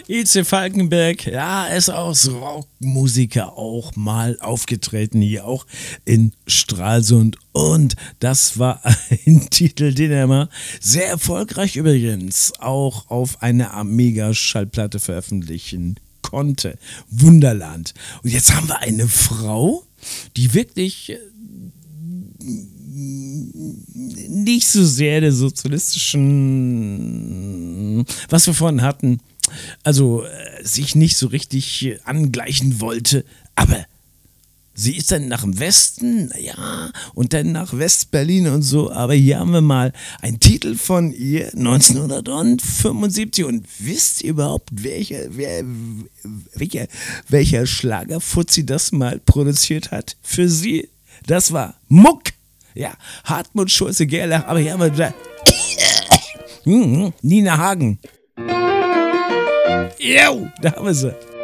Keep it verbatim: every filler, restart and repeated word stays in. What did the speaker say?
I C Falkenberg, ja, ist als Rockmusiker auch mal aufgetreten, hier auch in Stralsund. Und das war ein Titel, den er mal sehr erfolgreich übrigens auch auf einer Amiga-Schallplatte veröffentlichen konnte. Wunderland. Und jetzt haben wir eine Frau, die wirklich nicht so sehr der sozialistischen, was wir vorhin hatten, also äh, sich nicht so richtig angleichen wollte, aber sie ist dann nach dem Westen, ja, und dann nach West-Berlin und so, aber hier haben wir mal einen Titel von ihr, neunzehnhundertfünfundsiebzig, und wisst ihr überhaupt, welcher, wer, welcher, welcher Schlagerfuzzi das mal produziert hat für sie? Das war Muck, ja, Hartmut Schulze-Gerlach, aber hier haben wir da Nina Hagen. Jo, da haben wir sie.